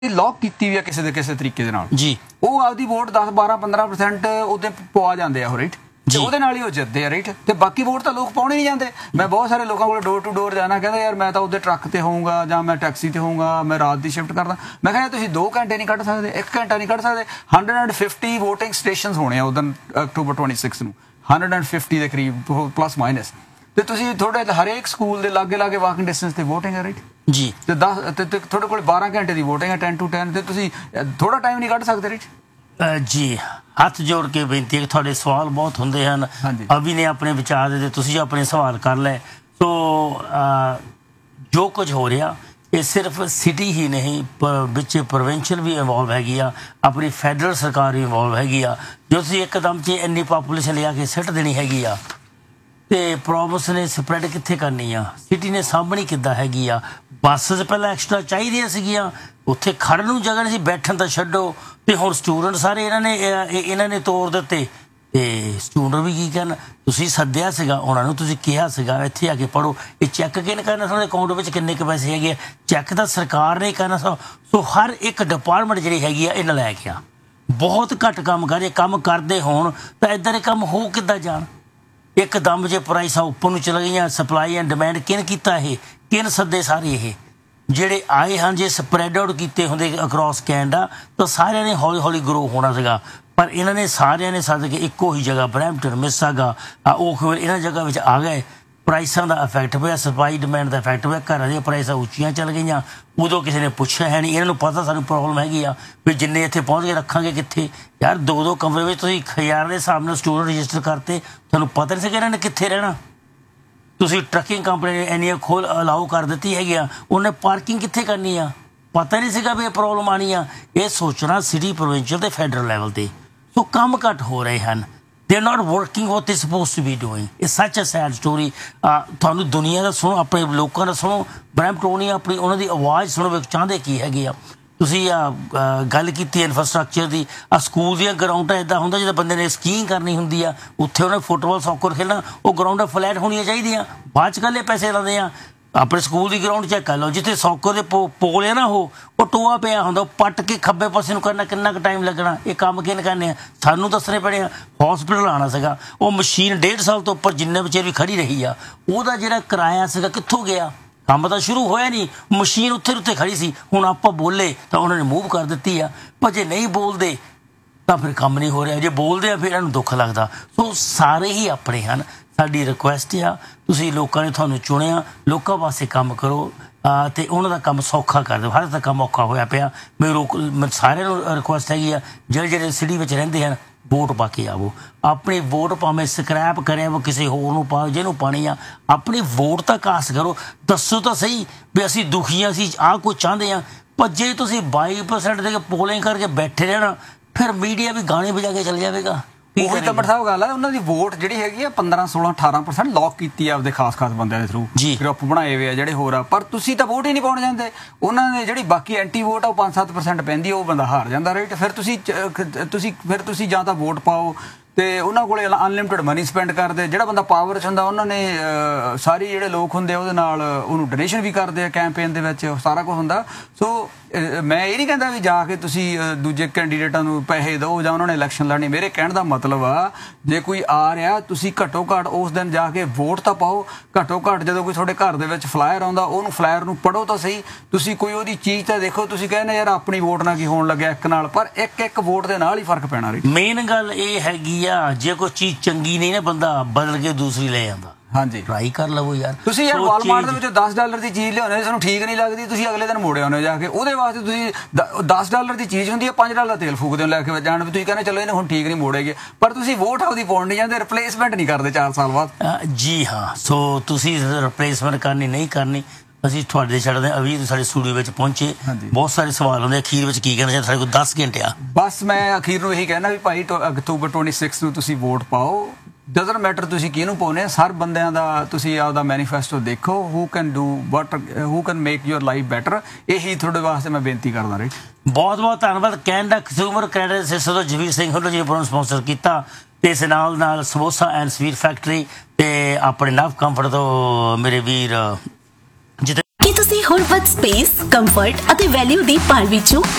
Lock ਕੀਤੀ ਵੀ ਆ ਕਿਸੇ ਦੇ ਕਿਸੇ ਤਰੀਕੇ ਦੇ ਨਾਲ ਜੀ, ਉਹ ਆਪਦੀ ਵੋਟ 10 12 15% ਉਹਦੇ ਪਵਾ ਜਾਂਦੇ ਆ ਉਹ, ਰਾਈਟ, ਤੇ ਉਹਦੇ ਨਾਲ ਹੀ ਉਹ ਜਿੱਤਦੇ ਆ, ਰਾਈਟ। ਤੇ ਬਾਕੀ ਵੋਟ ਤਾਂ ਲੋਕ ਪਾਉਣੇ ਨਹੀਂ ਜਾਂਦੇ। ਮੈਂ ਬਹੁਤ ਸਾਰੇ ਲੋਕਾਂ ਕੋਲ ਡੋਰ ਟੂ ਡੋਰ ਜਾਣਾ, ਕਹਿੰਦੇ ਯਾਰ ਮੈਂ ਤਾਂ ਉਹਦੇ ਟਰੱਕ ਤੇ ਹੋਊਂਗਾ ਜਾਂ ਮੈਂ ਟੈਕਸੀ ਤੇ ਹੋਊਂਗਾ, ਮੈਂ ਰਾਤ ਦੀ ਸ਼ਿਫਟ ਕਰਦਾ। ਮੈਂ ਕਹਿੰਦਾ ਤੁਸੀਂ 2 ਘੰਟੇ ਨਹੀਂ ਕੱਢ ਸਕਦੇ, 1 ਘੰਟਾ ਨਹੀਂ ਕੱਢ ਸਕਦੇ। 150 ਵੋਟਿੰਗ ਸਟੇਸ਼ਨਸ ਹੋਣੇ ਆ ਉਦੋਂ ਅਕਤੂਬਰ 26 ਨੂੰ, 150 ਦੇ ਕਰੀਬ ਪਲੱਸ ਮਾਈਨਸ। ਤੇ ਤੁਸੀਂ ਤੁਹਾਡੇ ਹਰੇਕ ਸਕੂਲ ਦੇ ਲਾਗੇ ਲਾਗੇ ਵਾਕਿੰਗ ਡਿਸਟੈਂਸ ਤੇ ਵੋਟਿੰਗ ਹੈ, ਰਾਈਟ ਜੀ। ਤੇ 10 ਤੇ ਤੁਹਾਡੇ ਕੋਲ 12 ਘੰਟੇ ਦੀ ਵੋਟਿੰਗ ਹੈ, 10 to 10, ਤੇ ਤੁਸੀਂ ਥੋੜਾ ਟਾਈਮ ਨਹੀਂ ਕੱਢ ਸਕਦੇ, ਰਾਈਟ। ਜੀ, ਹੱਥ ਜੋੜ ਕੇ ਬੇਨਤੀ ਹੈ ਕਿ ਤੁਹਾਡੇ ਸਵਾਲ ਬਹੁਤ ਹੁੰਦੇ ਹਨ। ਅਭੀ ਨੇ ਆਪਣੇ ਵਿਚਾਰ ਦੇ, ਤੁਸੀਂ ਆਪਣੇ ਸਵਾਲ ਕਰ ਲਏ। ਸੋ ਜੋ ਕੁਝ ਹੋ ਰਿਹਾ ਇਹ ਸਿਰਫ ਸਿਟੀ ਹੀ ਨਹੀਂ, ਵਿੱਚ ਪ੍ਰੋਵਿੰਸ਼ੀਅਲ ਵੀ ਇਨਵੋਲਵ ਹੈਗੀ ਆ, ਆਪਣੀ ਫੈਡਰਲ ਸਰਕਾਰ ਵੀ ਇਨਵੋਲਵ ਹੈਗੀ ਆ। ਜੋ ਤੁਸੀਂ ਇੱਕਦਮ 'ਚ ਇੰਨੀ ਪਾਪੂਲੇਸ਼ਨ ਲਿਆ ਕੇ ਸਿੱਟ ਦੇਣੀ ਹੈਗੀ ਆ, ਤੇ ਪ੍ਰੋਵਿੰਸ ਨੇ ਸਪਰੈਡ ਕਿੱਥੇ ਕਰਨੀ ਆ, ਸਿਟੀ ਨੇ ਸਾਂਭਣੀ ਕਿੱਦਾਂ ਹੈਗੀ ਆ। ਬੱਸ ਪਹਿਲਾਂ ਐਕਸਟਰਾ ਚਾਹੀਦੀਆਂ ਸੀਗੀਆਂ, ਉੱਥੇ ਖੜ੍ਹਨ ਨੂੰ ਜਗ੍ਹਾ ਨਹੀਂ ਸੀ, ਬੈਠਣ ਤਾਂ ਛੱਡੋ। ਤੇ ਹੁਣ ਸਟੂਡੈਂਟ ਸਾਰੇ ਇਹਨਾਂ ਨੇ ਤੋੜ ਦਿੱਤੇ। ਤੇ ਸਟੂਡੈਂਟ ਵੀ ਕੀ ਕਰਨ, ਤੁਸੀਂ ਸੱਦਿਆ ਸੀਗਾ ਉਹਨਾਂ ਨੂੰ, ਤੁਸੀਂ ਕਿਹਾ ਸੀਗਾ ਇੱਥੇ ਆ ਕੇ ਪੜ੍ਹੋ। ਇਹ ਚੈੱਕ ਕਿਹਨੇ ਕਰਨਾ, ਤੁਹਾਡੇ ਅਕਾਊਂਟ ਵਿੱਚ ਕਿੰਨੇ ਕੁ ਪੈਸੇ ਹੈਗੇ ਆ, ਚੈੱਕ ਤਾਂ ਸਰਕਾਰ ਨੇ ਕਰਨਾ। ਸੋ ਹਰ ਇੱਕ ਡਿਪਾਰਟਮੈਂਟ ਜਿਹੜੀ ਹੈਗੀ ਆ ਇਹ ਨਲਾਇਕ ਆ, ਬਹੁਤ ਘੱਟ ਕੰਮ ਕਰ ਰਹੇ। ਕੰਮ ਕਰਦੇ ਹੋਣ ਤਾਂ ਇੱਦਾਂ ਦੇ ਕੰਮ ਹੋ ਕਿੱਦਾਂ ਜਾਣ। ਇੱਕਦਮ ਜੇ ਪ੍ਰਾਈਸਾਂ ਉੱਪਰ ਨੂੰ ਚਲ ਗਈਆਂ, ਸਪਲਾਈ ਐਂਡ ਡਿਮਾਂਡ ਕਿਹਨ ਕੀਤਾ, ਇਹ ਕਿਹਨ ਸੱਦੇ ਸਾਰੇ ਇਹ ਜਿਹੜੇ ਆਏ ਹਨ। ਜੇ ਸਪਰੈਡ ਆਊਟ ਕੀਤੇ ਹੁੰਦੇ ਅਕਰੋਸ ਕੈਨੇਡਾ ਤਾਂ ਸਾਰਿਆਂ ਨੇ ਹੌਲੀ ਹੌਲੀ ਗਰੋ ਹੋਣਾ ਸੀਗਾ। ਪਰ ਇਹਨਾਂ ਨੇ ਸਾਰਿਆਂ ਨੇ ਸੱਦ ਕੇ ਇੱਕੋ ਹੀ ਜਗ੍ਹਾ ਬਰੈਂਪਟਨ, ਮਿਸਾਗਾ, ਉਹ ਇਹਨਾਂ ਜਗ੍ਹਾ ਵਿੱਚ ਆ ਗਏ। ਪ੍ਰਾਈਸਾਂ ਦਾ ਇਫੈਕਟ ਪਿਆ, ਸਪਲਾਈ ਡਿਮਾਂਡ ਦਾ ਇਫੈਕਟ ਪਿਆ, ਘਰਾਂ ਦੀਆਂ ਪ੍ਰਾਈਸਾਂ ਉੱਚੀਆਂ ਚੱਲ ਗਈਆਂ। ਉਦੋਂ ਕਿਸੇ ਨੇ ਪੁੱਛਿਆ ਹੈ ਨਹੀਂ, ਇਹਨਾਂ ਨੂੰ ਪਤਾ ਸਾਨੂੰ ਪ੍ਰੋਬਲਮ ਹੈਗੀ ਆ ਵੀ ਜਿੰਨੇ ਇੱਥੇ ਪਹੁੰਚ ਕੇ ਰੱਖਾਂਗੇ ਕਿੱਥੇ। ਯਾਰ 2-2 ਕਮਰੇ ਵਿੱਚ ਤੁਸੀਂ 1000 ਦੇ ਹਿਸਾਬ ਨਾਲ ਸਟੂਡੈਂਟ ਰਜਿਸਟਰ ਕਰਤੇ, ਤੁਹਾਨੂੰ ਪਤਾ ਨਹੀਂ ਸੀ ਕਿ ਇਹਨਾਂ ਨੇ ਕਿੱਥੇ ਰਹਿਣਾ। ਤੁਸੀਂ ਟਰੱਕਿੰਗ ਕੰਪਨੀ ਨੇ ਇੰਨੀਆਂ ਅਲਾਓ ਕਰ ਦਿੱਤੀ ਹੈਗੀ ਆ, ਉਹਨੇ ਪਾਰਕਿੰਗ ਕਿੱਥੇ ਕਰਨੀ ਆ, ਪਤਾ ਨਹੀਂ ਸੀਗਾ ਵੀ ਇਹ ਪ੍ਰੋਬਲਮ ਆਉਣੀ ਆ। ਇਹ ਸੋਚਣਾ ਸਿਟੀ, ਪ੍ਰੋਵਿੰਸ਼ੀਅਲ ਤੇ ਫੈਡਰਲ ਲੈਵਲ 'ਤੇ। ਸੋ ਕੰਮ ਘੱਟ ਹੋ ਰਹੇ ਹਨ। ਦੇ ਆਰ ਨਾਟ ਵਰਕਿੰਗ ਵਾਟ ਦੇ ਸਪੋਜ਼ ਟੂ ਬੀ ਡੂਇੰਗ। ਇਹ ਸੱਚ ਅ ਸੈਡ ਸਟੋਰੀ। ਤੁਹਾਨੂੰ ਦੁਨੀਆ ਦਾ ਸੁਣੋ, ਆਪਣੇ ਲੋਕਾਂ ਦਾ ਸੁਣੋ, ਬਰੈਂਪਟੋਨੀ ਆਪਣੀ ਉਹਨਾਂ ਦੀ ਆਵਾਜ਼ ਸੁਣੋ, ਚਾਹੁੰਦੇ ਕੀ ਹੈਗੇ ਆ। ਤੁਸੀਂ ਗੱਲ ਕੀਤੀ ਇਨਫਰਾਸਟਰਕਚਰ ਦੀ, ਸਕੂਲ ਦੀਆਂ ਗਰਾਊਂਡਾਂ ਇੱਦਾਂ ਹੁੰਦਾ ਜਿੱਦਾਂ ਬੰਦੇ ਨੇ ਸਕੀਇੰਗ ਕਰਨੀ ਹੁੰਦੀ ਆ, ਉੱਥੇ ਉਹਨੇ ਫੁੱਟਬਾਲ ਸੌਕਰ ਖੇਡਣਾ, ਉਹ ਗਰਾਊਂਡਾਂ ਫਲੈਟ ਹੋਣੀਆਂ ਚਾਹੀਦੀਆਂ। ਬਾਅਦ 'ਚ ਕੱਲ੍ਹ ਪੈਸੇ ਲਾਉਂਦੇ ਆ। ਆਪਣੇ ਸਕੂਲ ਦੀ ਗਰਾਊਂਡ ਚੈੱਕ ਕਰ ਲਓ, ਜਿੱਥੇ ਸੌਕਰ ਦੇ ਪੋਲ ਆ ਨਾ, ਉਹ ਟੋਆ ਪਿਆ ਹੁੰਦਾ, ਉਹ ਪੱਟ ਕੇ ਖੱਬੇ ਪਾਸੇ ਨੂੰ ਕਰਨਾ ਕਿੰਨਾ ਕੁ ਟਾਈਮ ਲੱਗਣਾ। ਇਹ ਕੰਮ ਕਿਹਨੇ ਕਰਨੇ ਆ, ਸਾਨੂੰ ਦੱਸਣੇ ਪੈਣੇ ਆ। ਹੌਸਪੀਟਲ ਆਉਣਾ ਸੀਗਾ, ਉਹ ਮਸ਼ੀਨ 1.5 ਸਾਲ ਤੋਂ ਉੱਪਰ ਜਿੰਨੇ ਵਿਚਾਰ ਵੀ ਖੜੀ ਰਹੀ ਆ, ਉਹਦਾ ਜਿਹੜਾ ਕਿਰਾਇਆ ਸੀਗਾ ਕਿੱਥੋਂ ਗਿਆ। ਕੰਮ ਤਾਂ ਸ਼ੁਰੂ ਹੋਇਆ ਨਹੀਂ, ਮਸ਼ੀਨ ਉੱਥੇ ਖੜੀ ਸੀ। ਹੁਣ ਆਪਾਂ ਬੋਲੇ ਤਾਂ ਉਹਨਾਂ ਨੇ ਮੂਵ ਕਰ ਦਿੱਤੀ ਆ, ਪਰ ਜੇ ਨਹੀਂ ਬੋਲਦੇ ਤਾਂ ਫਿਰ ਕੰਮ ਨਹੀਂ ਹੋ ਰਿਹਾ। ਜੇ ਬੋਲਦੇ ਆ ਫਿਰ ਇਹਨਾਂ ਨੂੰ ਦੁੱਖ ਲੱਗਦਾ। ਸੋ ਸਾਰੇ ਹੀ ਆਪਣੇ ਹਨ। ਸਾਡੀ ਰਿਕੁਐਸਟ ਆ, ਤੁਸੀਂ ਲੋਕਾਂ ਨੇ ਤੁਹਾਨੂੰ ਚੁਣਿਆ, ਲੋਕਾਂ ਵਾਸਤੇ ਕੰਮ ਕਰੋ ਤੇ ਉਹਨਾਂ ਦਾ ਕੰਮ ਸੌਖਾ ਕਰ ਦਿਓ। ਹਰ ਦਾ ਕੰਮ ਔਖਾ ਹੋਇਆ ਪਿਆ। ਮੈਂ ਸਾਰਿਆਂ ਨੂੰ ਰਿਕੁਐਸਟ ਹੈਗੀ ਆ, ਜਿਹੜੇ ਸਿਟੀ ਵਿੱਚ ਰਹਿੰਦੇ ਹਨ, ਵੋਟ ਪਾ ਕੇ ਆਵੋ। ਆਪਣੀ ਵੋਟ ਭਾਵੇਂ ਸਕ੍ਰੈਪ ਕਰਿਆ ਉਹ ਕਿਸੇ ਹੋਰ ਨੂੰ ਪਾਓ, ਜਿਹਨੂੰ ਪਾਣੀ ਆ, ਆਪਣੀ ਵੋਟ ਤਾਂ ਕਾਸਟ ਕਰੋ। ਦੱਸੋ ਤਾਂ ਸਹੀ ਵੀ ਅਸੀਂ ਦੁਖੀ ਹਾਂ, ਅਸੀਂ ਆਹ ਕੁਝ ਚਾਹੁੰਦੇ ਹਾਂ। ਪਰ ਜੇ ਤੁਸੀਂ 22% ਦੇ ਕੇ ਪੋਲਿੰਗ ਕਰਕੇ ਬੈਠੇ ਰਹਿਣਾ, ਫਿਰ ਮੀਡੀਆ ਵੀ ਗਾਣੇ ਵਜਾ ਕੇ ਚੱਲ ਜਾਵੇਗਾ। ਉਹੀ ਤਾਂ ਬਟ ਸਾਹਿਬ ਗੱਲ ਹੈ, ਉਹਨਾਂ ਦੀ ਵੋਟ ਜਿਹੜੀ ਹੈਗੀ ਆ 15, 16, 18% ਲੌਕ ਕੀਤੀ ਆ ਆਪਦੇ ਖਾਸ ਬੰਦਿਆਂ ਦੇ ਥਰੂ, ਗਰੁੱਪ ਬਣਾਏ ਹੋਏ ਆ ਜਿਹੜੇ ਹੋਰ ਆ। ਪਰ ਤੁਸੀਂ ਤਾਂ ਵੋਟ ਹੀ ਨਹੀਂ ਪਾਉਣ ਜਾਂਦੇ। ਉਹਨਾਂ ਨੇ ਜਿਹੜੀ ਬਾਕੀ ਐਂਟੀ ਵੋਟ ਆ ਉਹ 5-7% ਪੈਂਦੀ, ਉਹ ਬੰਦਾ ਹਾਰ ਜਾਂਦਾ, ਰਾਈਟ। ਫਿਰ ਤੁਸੀਂ ਜਾਂ ਤਾਂ ਵੋਟ ਪਾਓ ਤੇ ਉਹਨਾਂ ਕੋਲੇ ਅਨਲਿਮਿਟਡ ਮਨੀ ਸਪੈਂਡ ਕਰਦੇ। ਜਿਹੜਾ ਬੰਦਾ ਪਾਵਰ 'ਚ ਹੁੰਦਾ, ਉਹਨਾਂ ਨੇ ਸਾਰੇ ਜਿਹੜੇ ਲੋਕ ਹੁੰਦੇ ਆ ਉਹਦੇ ਨਾਲ ਉਹਨੂੰ ਡੋਨੇਸ਼ਨ ਵੀ ਕਰਦੇ ਆ, ਕੈਂਪੇਨ ਦੇ ਵਿੱਚ ਸਾਰਾ ਕੁਝ ਹੁੰਦਾ। ਸੋ ਮੈਂ ਇਹ ਨਹੀਂ ਕਹਿੰਦਾ ਵੀ ਜਾ ਕੇ ਤੁਸੀਂ ਦੂਜੇ ਕੈਂਡੀਡੇਟਾਂ ਨੂੰ ਪੈਸੇ ਦਿਓ ਜਾਂ ਉਹਨਾਂ ਨੇ ਇਲੈਕਸ਼ਨ ਲੜਨੀ। ਮੇਰੇ ਕਹਿਣ ਦਾ ਮਤਲਬ ਆ, ਜੇ ਕੋਈ ਆ ਰਿਹਾ, ਤੁਸੀਂ ਘੱਟੋ ਘੱਟ ਉਸ ਦਿਨ ਜਾ ਕੇ ਵੋਟ ਤਾਂ ਪਾਓ। ਘੱਟੋ ਘੱਟ ਜਦੋਂ ਕੋਈ ਤੁਹਾਡੇ ਘਰ ਦੇ ਵਿੱਚ ਫਲਾਇਰ ਆਉਂਦਾ, ਉਹਨੂੰ ਫਲਾਇਰ ਨੂੰ ਪੜ੍ਹੋ ਤਾਂ ਸਹੀ। ਤੁਸੀਂ ਕੋਈ ਉਹਦੀ ਚੀਜ਼ ਤਾਂ ਦੇਖੋ। ਤੁਸੀਂ ਕਹਿੰਦੇ ਯਾਰ ਆਪਣੀ ਵੋਟ ਨਾਲ ਕੀ ਹੋਣ ਲੱਗਿਆ ਇੱਕ ਨਾਲ, ਪਰ ਇੱਕ ਵੋਟ ਦੇ ਨਾਲ ਹੀ ਫਰਕ ਪੈਣਾ। ਮੇਨ ਗੱਲ ਇਹ ਹੈਗੀ ਆ, ਜੇ ਕੋਈ ਚੀਜ਼ ਚੰਗੀ ਨਹੀਂ ਨਾ, ਬੰਦਾ ਬਦਲ ਕੇ ਦੂਸਰੀ ਲੈ ਜਾਂਦਾ। ਹਾਂਜੀ, ਟਰਾਈ ਕਰ ਲਵੋ ਯਾਰ। ਤੁਸੀਂ ਯਾਰ ਵਾਲਮਾਰਟ ਦੇ ਵਿੱਚੋਂ $10 ਦੀ ਚੀਜ਼ ਲਿਆਉਂਦੇ, ਤੁਹਾਨੂੰ ਠੀਕ ਨਹੀਂ ਲੱਗਦੀ, ਤੁਸੀਂ ਅਗਲੇ ਦਿਨ ਮੋੜ ਆਉਂਦੇ ਜਾ ਕੇ। ਉਹਦੇ ਵਾਸਤੇ ਤੁਸੀਂ $10 ਦੀ ਚੀਜ਼ ਹੁੰਦੀ ਹੈ, $5 ਤੇਲ ਫੂਕਦੇ ਹੋ ਲੈ ਕੇ ਜਾਣ, ਵੀ ਤੁਸੀਂ ਕਹਿੰਦੇ ਚਲੋ ਇਹਨੇ ਹੁਣ ਠੀਕ ਨਹੀਂ ਮੋੜੇਗੇ। ਪਰ ਤੁਸੀਂ ਵੋਟ ਆਪਦੀ ਪਾਉਣ ਨਹੀਂ ਜਾਂਦੇ, ਰਿਪਲੇਸਮੈਂਟ ਨਹੀਂ ਕਰਦੇ 4 ਸਾਲ ਬਾਅਦ। ਜੀ ਹਾਂ, ਸੋ ਤੁਸੀਂ ਰਿਪਲੇਸਮੈਂਟ ਕਰਨੀ ਨਹੀਂ ਕਰਨੀ, ਅਸੀਂ ਤੁਹਾਡੇ ਛੱਡਦੇ ਹਾਂ। ਅਭੀ ਸਾਡੇ ਸਟੂਡੀਓ ਵਿੱਚ ਪਹੁੰਚੇ, ਬਹੁਤ ਸਾਰੇ ਸਵਾਲ ਹੁੰਦੇ। ਅਖੀਰ ਵਿੱਚ ਕੀ ਕਹਿਣਾ ਚਾਹੀਦਾ? ਸਾਡੇ ਕੋਲ 10 ਘੰਟੇ ਆ। ਬਸ ਮੈਂ ਅਖੀਰ ਨੂੰ ਇਹੀ ਕਹਿਣਾ ਵੀ ਭਾਈ ਅਕਤੂਬਰ 26 ਨੂੰ ਤੁਸੀਂ ਵੋਟ ਪਾਓ। ਡਜ਼ਨਟ ਮੈਟਰ ਤੁਸੀਂ ਕਿਹਨੂੰ ਪਾਉਣੇ, ਹਰ ਬੰਦਿਆਂ ਦਾ ਤੁਸੀਂ ਆਪਦਾ ਮੈਨੀਫੈਸਟੋ ਦੇਖੋ। ਹੂ can make your life better. ਇਹੀ ਤੁਹਾਡੇ ਵਾਸਤੇ ਮੈਂ ਬੇਨਤੀ ਕਰਦਾ। ਰਾਈਟ, ਬਹੁਤ ਬਹੁਤ ਧੰਨਵਾਦ। ਕੈਨੇਡਾ ਕੰਜ਼ਿਊਮਰ ਕ੍ਰੈਡਿਟ ਅਸੋਸੀਏਸ਼ਨ ਤੋਂ ਜਗਵੀਰ ਸਿੰਘ ਹੁੱਲਰ ਜੀ ਨੂੰ ਸਪਾਂਸਰ ਕੀਤਾ, ਤੇ ਇਸ ਨਾਲ ਸਮੋਸਾ ਐਂਡ ਸਵੀਟ ਫੈਕਟਰੀ ਤੇ ਆਪਣੇ ਨਵ ਕੰਫਰਟ ਤੋਂ ਮੇਰੇ ਵੀਰ। ਕੀ ਤੁਸੀਂ ਹੁਣ ਵੱਖ-ਵੱਖ ਸਪੇਸ, ਕੰਫਰਟ ਅਤੇ ਵੈਲਿਊ ਦੀ ਭਾਲ ਵਿੱਚੋਂ